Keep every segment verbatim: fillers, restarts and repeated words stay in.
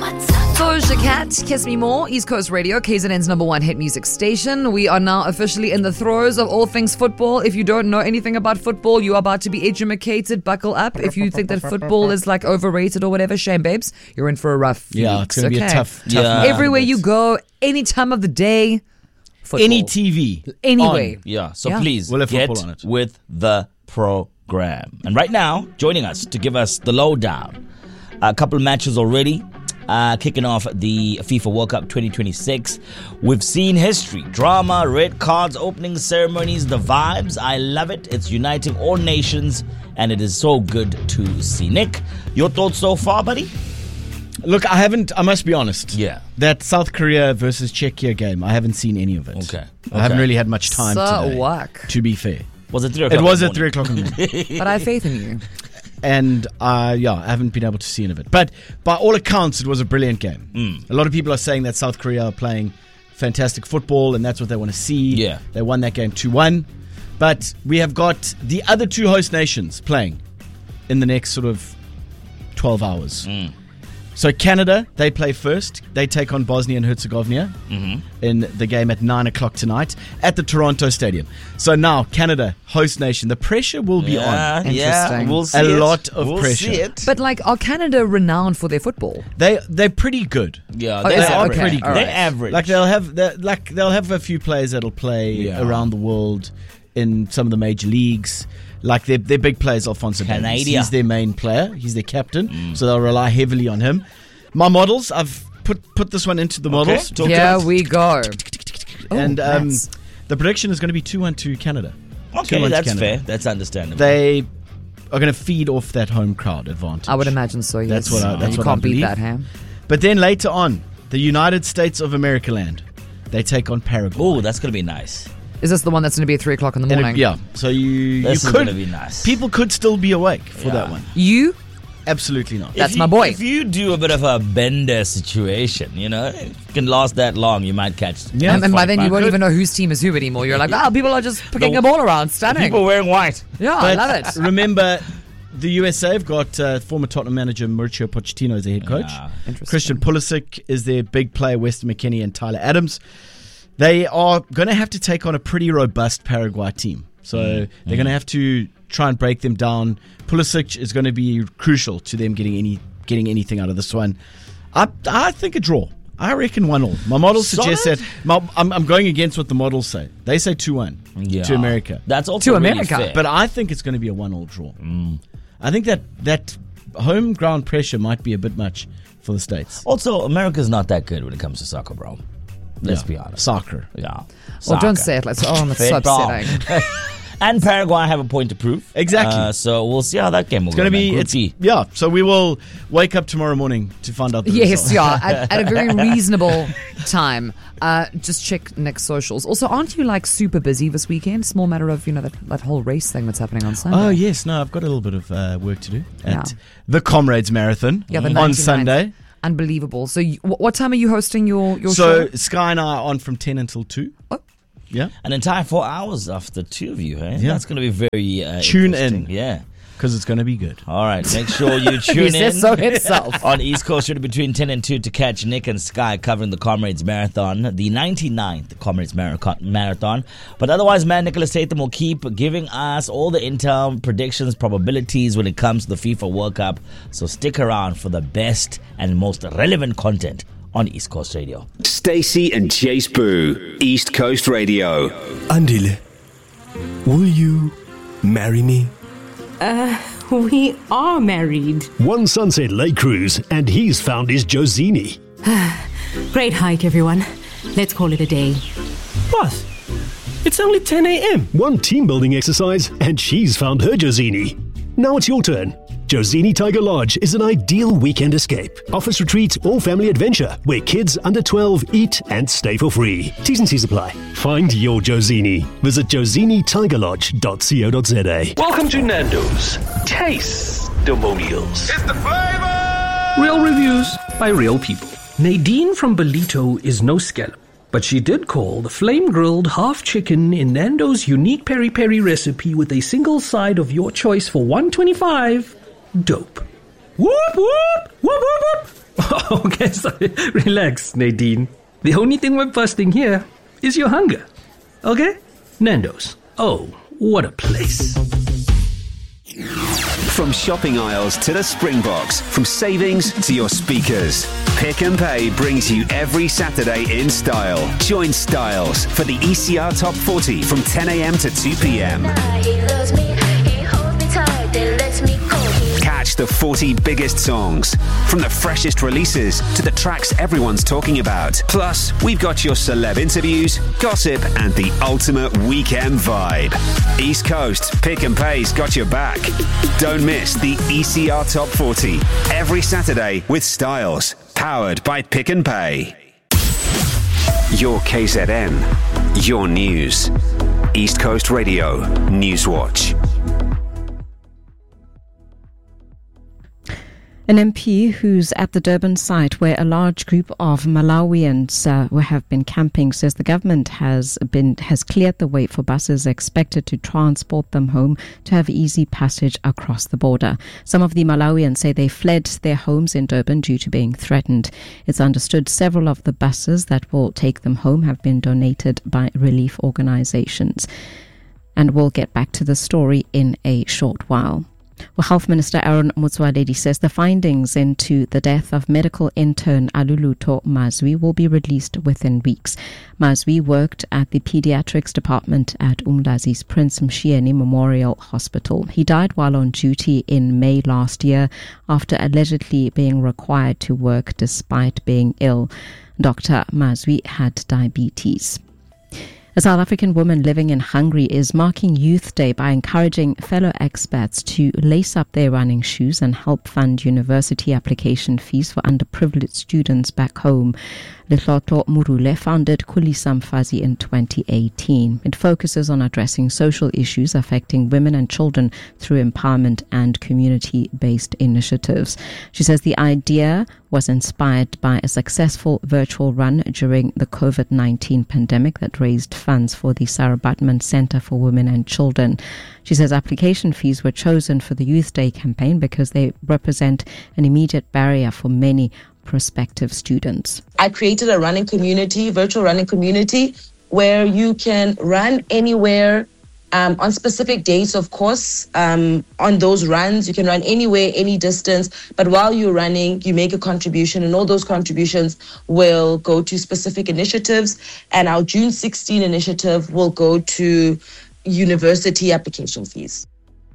Doja Cat, Kiss Me More, East Coast Radio, K Z N's number one hit music station. We are now officially in the throes of all things football. If you don't know anything about football, you are about to be educated. Buckle up. If you think that football is like overrated or whatever, shame, babes, you're in for a rough few Yeah, weeks, it's going to okay? be a tough, tough Yeah. month. Everywhere you go, any time of the day, football. Any T V. Anyway. Yeah, so Yeah. please We'll have get football on it. with the program. And right now, joining us to give us the lowdown, a couple of matches already. Uh, kicking off the FIFA World Cup twenty twenty-six. We've seen history, drama, red cards, opening ceremonies, the vibes. I love it. It's uniting all nations, and it is so good to see. Nick, your thoughts so far, buddy? Look, I haven't, I must be honest. Yeah. That South Korea versus Czechia game, I haven't seen any of it. Okay. I haven't Okay. really had much time So today, work. to be fair. Was it three o'clock? It was in at the three morning? o'clock in the morning. But I have faith in you. And uh, yeah, I haven't been able to see any of it. But by all accounts, it was a brilliant game. Mm. A lot of people are saying that South Korea are playing fantastic football, and that's what they want to see. Yeah. They won that game two one. But we have got the other two host nations playing in the next sort of twelve hours. Mm. So Canada, they play first. They take on Bosnia and Herzegovina Mm-hmm. in the game at nine o'clock tonight at the Toronto Stadium. So now, Canada, host nation, the pressure will be Yeah, on. yeah, Interesting. we'll see A it. lot of we'll pressure. See it. But like, are Canada renowned for their football? They they're pretty good. Yeah, Oh, they're is it? average. Okay, pretty good. all They're right. average. Like they'll have they're- like they'll have a few players that'll play Yeah. around the world in some of the major leagues. Like their their big players, Alfonso Davies. Canada. He's their main player. He's their captain. So they'll rely heavily on him. My models, I've put put this one into the models. Talk Here to us. we go. Oh, and um, nice. the prediction is going to be two one to Canada. Okay, two one to that's Canada. fair. That's understandable. They are going to feed off that home crowd advantage. I would imagine so, yes. That's what I- that's you what I can't beat believe. that, huh? But then later on, the United States of America land. They take on Paraguay. Oh, that's going to be nice. Is this the one that's going to be at three o'clock in the And it- morning? yeah. So you This you is could gonna be nice. People could still be awake for Yeah. that one. You? Absolutely not. That's If my you- boy. If you do a bit of a bender situation, you know, it can last that long. You might catch. Yeah. and, and by then you forty-five. won't even know whose team is who anymore. You're like, wow, people are just picking The- a ball around. Stunning. People wearing white. yeah, I But love it. remember, the U S A have got uh, former Tottenham manager Mauricio Pochettino as their head coach. Yeah. Interesting. Christian Pulisic is their big player, Weston McKennie and Tyler Adams. They are going to have to take on a pretty robust Paraguay team. So Mm. they're going to have to try and break them down. Pulisic is going to be crucial to them getting any getting anything out of this one. I I think a draw. I reckon one all. My models suggest Solid. that. My, I'm, I'm going against what the models say. They say two one Yeah. to America. That's also To really America. fair. But I think it's going to be a one-all draw. I think that that home ground pressure might be a bit much for the States. also, America's not that good when it comes to soccer, bro. Let's Yeah. be honest. Soccer. Yeah. Well, don't Soccer. say it. Like, oh, that's so Football. upsetting. And Paraguay have a point to prove. Exactly. Uh, so we'll see how that game will It's going to go. be, man. Group it's, G. yeah, so we will wake up tomorrow morning to find out the Yes, result. yeah, at, at a very reasonable time. Uh, just check Nick's socials. Also, aren't you like super busy this weekend? Small matter of, you know, that, that whole race thing that's happening on Sunday. Oh, yes, no, I've got a little bit of uh, work to do at Yeah. the Comrades Marathon Yeah, the on ninety-ninth. Sunday. Unbelievable. So, you, wh- what time are you hosting your, your So show? Sky and I are on from ten until two. Oh. Yeah, An entire four hours after two of you, eh? Yeah. That's going to be very uh, Tune interesting. in. Yeah. because it's going to be good. All right. Make sure you tune He in. says so himself. On East Coast Radio between ten and two to catch Nick and Sky covering the Comrades Marathon, the ninety-ninth Comrades Marathon. Marathon. But otherwise, man, Nicholas Tatham will keep giving us all the intel, predictions, probabilities when it comes to the FIFA World Cup. So stick around for the best and most relevant content on East Coast Radio. Stacey and Chase Boo, East Coast Radio. Andile, will you marry me? We are married. One Sunset Lake Cruise, and he's found his Josini. Great hike, everyone. Let's call it a day. What? It's only ten a.m. One team building exercise, and she's found her Josini. Now it's your turn. Josini Tiger Lodge is an ideal weekend escape. Office retreat or family adventure where kids under twelve eat and stay for free. T's and C's apply. Find your Josini. Visit josini tiger lodge dot co dot za. Welcome to Nando's Taste-Demonials. It's the flavor! Real reviews by real people. Nadine from Belito is no scallop, but she did call the flame-grilled half chicken in Nando's unique peri-peri recipe with a single side of your choice for one twenty-five dope. Whoop, whoop, whoop, whoop, whoop. Okay, sorry. Relax, Nadine. The only thing we're busting here is your hunger. Okay? Nando's. Oh, what a place. From shopping aisles to the Springboks, from savings to your speakers, Pick and Pay brings you every Saturday in style. Join Styles for the E C R Top forty from ten a.m. to two p.m. Catch the forty biggest songs, from the freshest releases to the tracks everyone's talking about. Plus, we've got your celeb interviews, gossip, and the ultimate weekend vibe. East Coast, Pick and Pay's got your back. Don't miss the E C R Top forty every Saturday with Styles, powered by Pick and Pay. Your K Z N, your news. East Coast Radio, Newswatch. An M P who's at the Durban site where a large group of Malawians uh, have been camping says the government has been has cleared the way for buses expected to transport them home to have easy passage across the border. Some of the Malawians say they fled their homes in Durban due to being threatened. It's understood several of the buses that will take them home have been donated by relief organizations. And we'll get back to the story in a short while. Well, Health Minister Aaron Motsoaledi says the findings into the death of medical intern Aluluto Mazwi will be released within weeks. Mazwi worked at the pediatrics department at Umlazi's Prince Mshieni Memorial Hospital. He died while on duty in May last year after allegedly being required to work despite being ill. Doctor Mazwi had diabetes. A South African woman living in Hungary is marking Youth Day by encouraging fellow expats to lace up their running shoes and help fund university application fees for underprivileged students back home. Lehloto Murule founded Khulisa Mfazi in twenty eighteen. It focuses on addressing social issues affecting women and children through empowerment and community-based initiatives. She says the idea was inspired by a successful virtual run during the COVID nineteen pandemic that raised funds for the Sarah Baartman Center for Women and Children. She says application fees were chosen for the Youth Day campaign because they represent an immediate barrier for many prospective students. I created a running community, virtual running community, where you can run anywhere um, on specific dates, of course. Um, on those runs, you can run anywhere, any distance. But while you're running, you make a contribution, and all those contributions will go to specific initiatives. And our June sixteenth initiative will go to university application fees.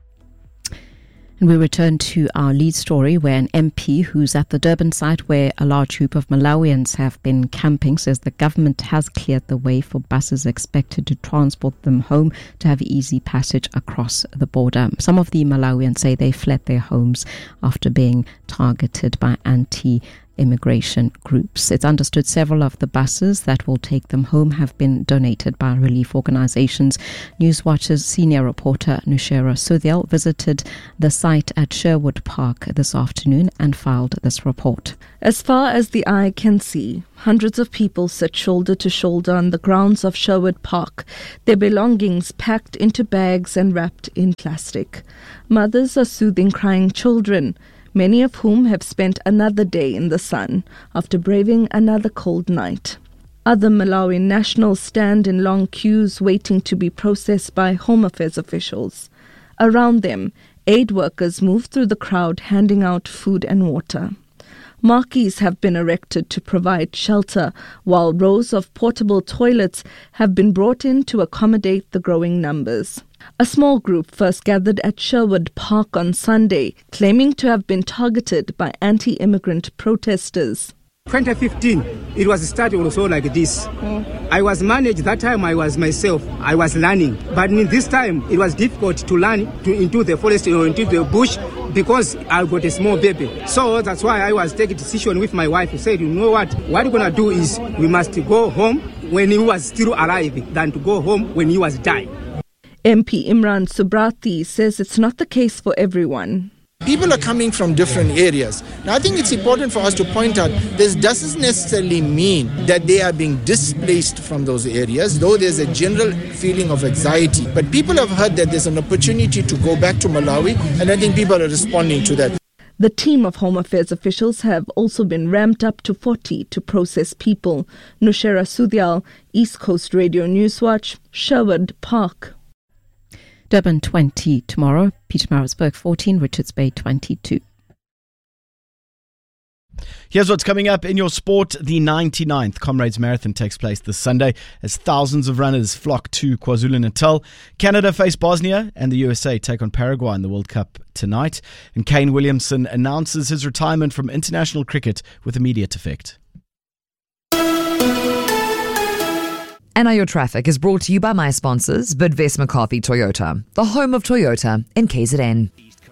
And we return to our lead story where an M P who's at the Durban site where a large group of Malawians have been camping says the government has cleared the way for buses expected to transport them home to have easy passage across the border. Some of the Malawians say they fled their homes after being targeted by anti immigration groups. It's understood several of the buses that will take them home have been donated by relief organizations. Newswatch's senior reporter Nushera Sudhyal visited the site at Sherwood Park this afternoon and filed this report. As far as the eye can see, hundreds of people sit shoulder to shoulder on the grounds of Sherwood Park, their belongings packed into bags and wrapped in plastic. Mothers are soothing crying children, many of whom have spent another day in the sun after braving another cold night. Other Malawi nationals stand in long queues waiting to be processed by Home Affairs officials. Around them, aid workers move through the crowd handing out food and water. Marquees have been erected to provide shelter, while rows of portable toilets have been brought in to accommodate the growing numbers. A small group first gathered at Sherwood Park on Sunday, claiming to have been targeted by anti-immigrant protesters. twenty fifteen, it was started also like this. Mm. I was managed, that time I was myself, I was learning. But in this time, it was difficult to learn to into the forest or into the bush because I got a small baby. So that's why I was taking a decision with my wife who said, you know what, what we're going to do is we must go home when he was still alive than to go home when he was dying. M P Imran Subrati says it's not the case for everyone. People are coming from different areas. Now, I think it's important for us to point out this doesn't necessarily mean that they are being displaced from those areas, though there's a general feeling of anxiety. But people have heard that there's an opportunity to go back to Malawi, and I think people are responding to that. The team of Home Affairs officials have also been ramped up to forty to process people. Nushera Sudyal, East Coast Radio Newswatch, Sherwood Park. Durban twenty tomorrow, Pietermaritzburg fourteen, Richards Bay twenty-two. Here's what's coming up in your sport. The ninety-ninth Comrades Marathon takes place this Sunday as thousands of runners flock to KwaZulu-Natal. Canada face Bosnia and the U S A take on Paraguay in the World Cup tonight. And Kane Williamson announces his retirement from international cricket with immediate effect. And now your traffic is brought to you by my sponsors, Bidvest McCarthy Toyota, the home of Toyota in K Z N.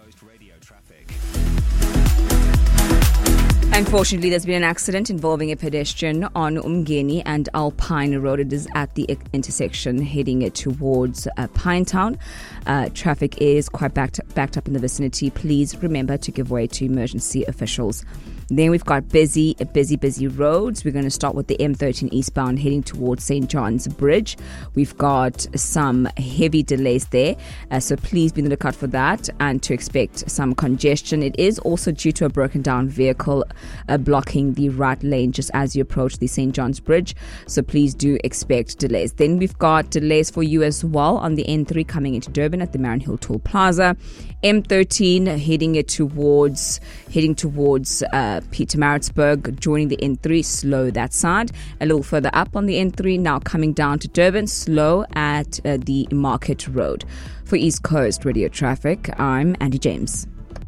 Unfortunately, there's been an accident involving a pedestrian on Umgeni and Alpine Road. It is at the intersection heading towards uh, Pinetown. Uh, traffic is quite backed, backed up in the vicinity. Please remember to give way to emergency officials. Then we've got busy, busy, busy roads. We're going to start with the M thirteen eastbound heading towards Saint John's Bridge. We've got some heavy delays there, uh, so please be on the lookout for that and to expect some congestion. It is also due to a broken down vehicle uh, blocking the right lane just as you approach the Saint John's Bridge, so please do expect delays. Then we've got delays for you as well on the N three coming into Durban at the Marion Hill Toll Plaza. M thirteen heading it towards heading towards uh, Pietermaritzburg, joining the N three, slow that side. A little further up on the N three, now coming down to Durban, slow at uh, the Market Road. For East Coast Radio Traffic, I'm Andy James.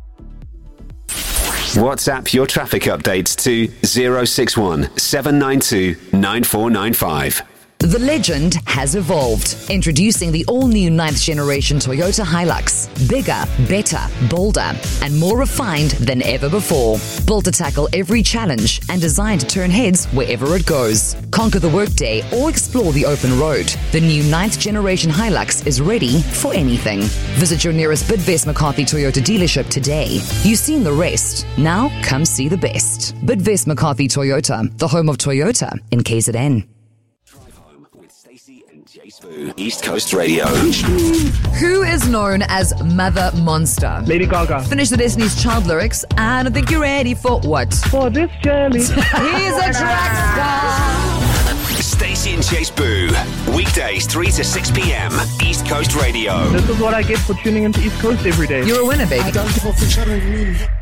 WhatsApp your traffic updates to zero six one seven nine two nine four nine five. The legend has evolved. Introducing the all-new ninth generation Toyota Hilux. Bigger, better, bolder, and more refined than ever before. Built to tackle every challenge and designed to turn heads wherever it goes. Conquer the workday or explore the open road. The new ninth generation Hilux is ready for anything. Visit your nearest Bidvest McCarthy Toyota dealership today. You've seen the rest. Now come see the best. Bidvest McCarthy Toyota, the home of Toyota in K Z N. East Coast Radio. Who is known as Mother Monster? Lady Gaga. Finish the Destiny's Child lyrics, and I think you're ready for what? For this journey. He's a track star. Stacey and Chase Boo. Weekdays three to six p.m. East Coast Radio. This is what I get for tuning into East Coast every day. You're a winner, baby. I don't give a fuck.